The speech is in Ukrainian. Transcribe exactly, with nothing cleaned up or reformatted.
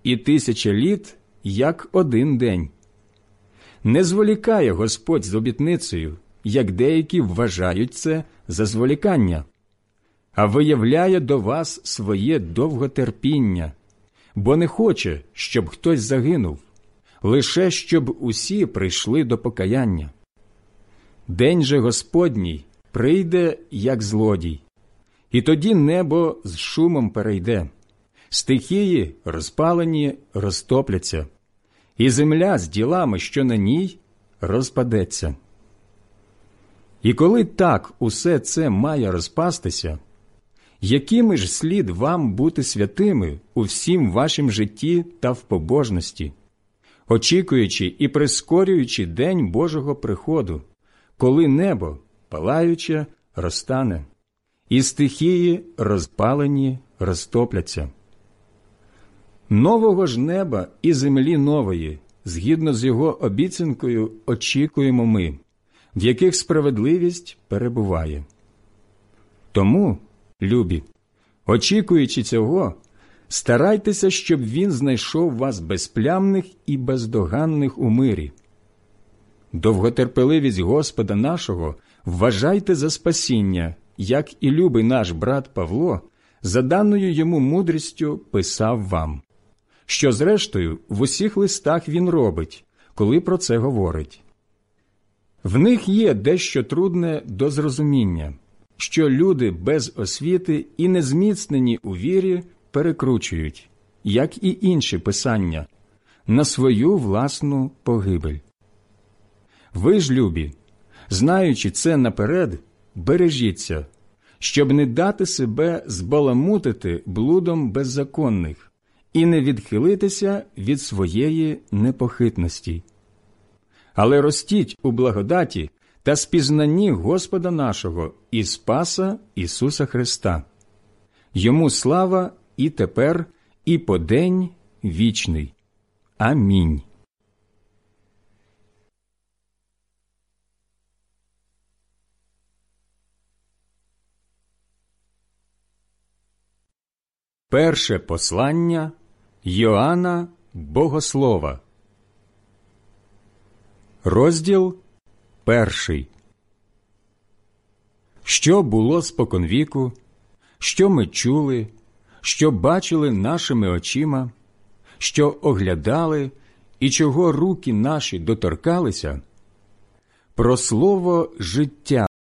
і тисяча літ, як один день. Не зволікає Господь з обітницею, як деякі вважають це за зволікання, а виявляє до вас своє довготерпіння, бо не хоче, щоб хтось загинув, лише щоб усі прийшли до покаяння. День же Господній прийде, як злодій, і тоді небо з шумом перейде, стихії розпалені розтопляться, і земля з ділами, що на ній, розпадеться. І коли так усе це має розпастися, якими ж слід вам бути святими у всім вашім житті та в побожності, очікуючи і прискорюючи день Божого приходу, коли небо, палаюче, розтане, і стихії, розпалені, розтопляться. Нового ж неба і землі нової, згідно з його обіцянкою, очікуємо ми, в яких справедливість перебуває. Тому, любі, очікуючи цього, старайтеся, щоб він знайшов вас безплямних і бездоганних у мирі. Довготерпеливість Господа нашого вважайте за спасіння, як і любий наш брат Павло, за даною йому мудрістю писав вам, що, зрештою, в усіх листах він робить, коли про це говорить. В них є дещо трудне до зрозуміння, що люди без освіти і незміцнені у вірі перекручують, як і інші писання, на свою власну погибель. Ви ж, любі, знаючи це наперед, бережіться, щоб не дати себе збаламутити блудом беззаконних і не відхилитися від своєї непохитності. Але ростіть у благодаті та спізнанні Господа нашого і Спаса Ісуса Христа. Йому слава і тепер, і по день вічний. Амінь. Перше послання Йоанна Богослова. Розділ перший. Що було споконвіку, що ми чули, що бачили нашими очима, що оглядали і чого руки наші доторкалися, про слово життя